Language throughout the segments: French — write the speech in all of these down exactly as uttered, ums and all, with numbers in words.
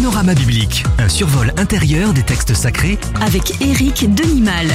Panorama biblique, un survol intérieur des textes sacrés avec Éric Denimal.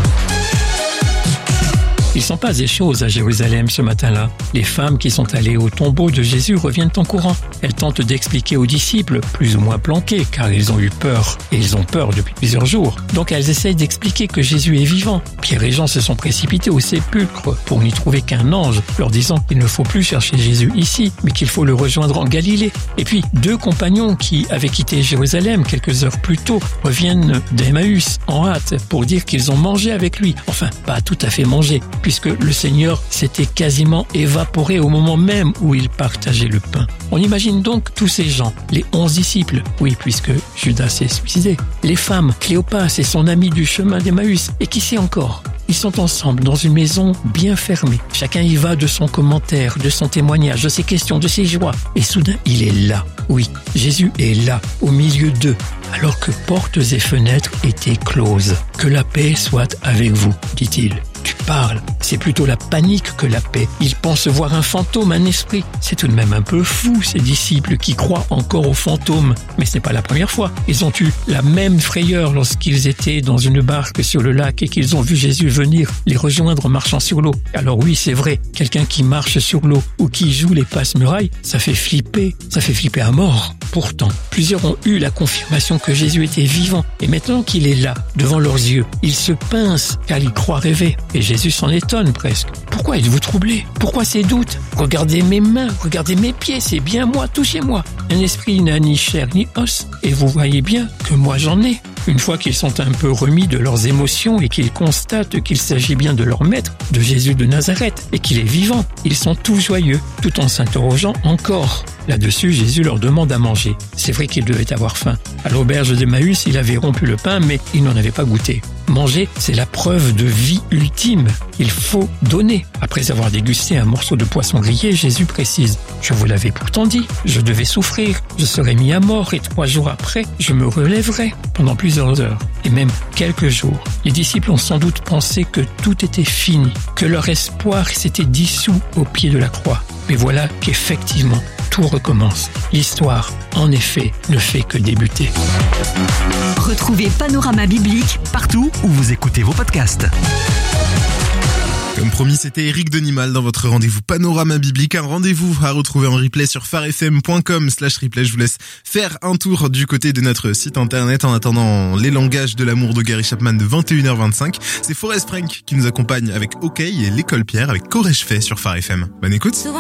Il s'en passe des choses à Jérusalem ce matin-là. Les femmes qui sont allées au tombeau de Jésus reviennent en courant. Elles tentent d'expliquer aux disciples, plus ou moins planqués, car ils ont eu peur, et ils ont peur depuis plusieurs jours. Donc elles essayent d'expliquer que Jésus est vivant. Pierre et Jean se sont précipités au sépulcre pour n'y trouver qu'un ange, leur disant qu'il ne faut plus chercher Jésus ici, mais qu'il faut le rejoindre en Galilée. Et puis, deux compagnons qui avaient quitté Jérusalem quelques heures plus tôt reviennent d'Emmaüs en hâte pour dire qu'ils ont mangé avec lui. Enfin, pas tout à fait mangé, puisque le Seigneur s'était quasiment évaporé au moment même où il partageait le pain. On imagine donc tous ces gens, les onze disciples, oui, puisque Judas s'est suicidé, les femmes, Cléopas et son ami du chemin d'Emmaüs, et qui sait encore ? Ils sont ensemble dans une maison bien fermée. Chacun y va de son commentaire, de son témoignage, de ses questions, de ses joies. Et soudain, il est là. Oui, Jésus est là, au milieu d'eux, alors que portes et fenêtres étaient closes. « Que la paix soit avec vous », dit-il. Tu parles, c'est plutôt la panique que la paix. Ils pensent voir un fantôme, un esprit. C'est tout de même un peu fou, ces disciples qui croient encore aux fantômes. Mais ce n'est pas la première fois. Ils ont eu la même frayeur lorsqu'ils étaient dans une barque sur le lac et qu'ils ont vu Jésus venir les rejoindre marchant sur l'eau. Alors oui, c'est vrai, quelqu'un qui marche sur l'eau ou qui joue les passe-murailles, ça fait flipper, ça fait flipper à mort. Pourtant, plusieurs ont eu la confirmation que Jésus était vivant. Et maintenant qu'il est là, devant leurs yeux, ils se pincent car ils croient rêver. Et Jésus s'en étonne presque. Pourquoi êtes-vous troublés ? Pourquoi ces doutes ? Regardez mes mains, regardez mes pieds, c'est bien moi, touchez-moi. Un esprit n'a ni chair ni os, et vous voyez bien que moi j'en ai. Une fois qu'ils sont un peu remis de leurs émotions et qu'ils constatent qu'il s'agit bien de leur maître, de Jésus de Nazareth, et qu'il est vivant, ils sont tout joyeux, tout en s'interrogeant encore. Là-dessus, Jésus leur demande à manger. C'est vrai qu'ils devaient avoir faim. À l'auberge d'Emmaüs, il avait rompu le pain, mais il n'en avait pas goûté. Manger, c'est la preuve de vie ultime. Il faut donner. Après avoir dégusté un morceau de poisson grillé, Jésus précise « Je vous l'avais pourtant dit, je devais souffrir, je serais mis à mort et trois jours après, je me relèverai. » Pendant plusieurs heures, et même quelques jours, les disciples ont sans doute pensé que tout était fini, que leur espoir s'était dissous au pied de la croix. Mais voilà qu'effectivement, tout recommence. L'histoire, en effet, ne fait que débuter. Retrouvez Panorama biblique partout où vous écoutez vos podcasts. Comme promis, c'était Éric Denimal dans votre rendez-vous Panorama biblique, un rendez-vous à retrouver en replay sur pharefm.com slash replay. Je vous laisse faire un tour du côté de notre site internet en attendant les langages de l'amour de Gary Chapman de vingt et une heures vingt-cinq. C'est Forest Frank qui nous accompagne avec OK et l'école Pierre avec Qu'aurais-je fait sur Phare F M. Bonne écoute.